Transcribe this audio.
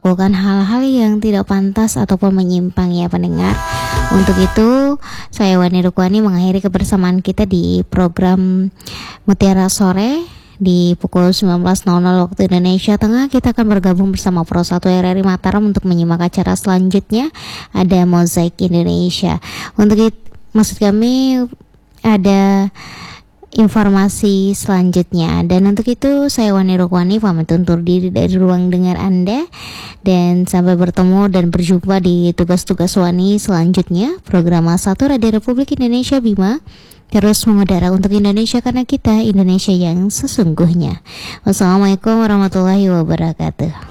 melakukan hal-hal yang tidak pantas ataupun menyimpang ya pendengar. Untuk itu saya Wani Rukwani mengakhiri kebersamaan kita di program Mutiara Sore di pukul 19.00 waktu Indonesia Tengah. Kita akan bergabung bersama Pro 1 RRI Mataram untuk menyimak acara selanjutnya, ada Mozaik Indonesia. Untuk itu maksud kami ada informasi selanjutnya, dan untuk itu saya Wani Rukwani pamit undur diri dari ruang dengar Anda, dan sampai bertemu dan berjumpa di tugas-tugas Wani selanjutnya. Program A1 Radio Republik Indonesia Bima terus mengudara untuk Indonesia, karena kita Indonesia yang sesungguhnya. Wassalamualaikum warahmatullahi wabarakatuh.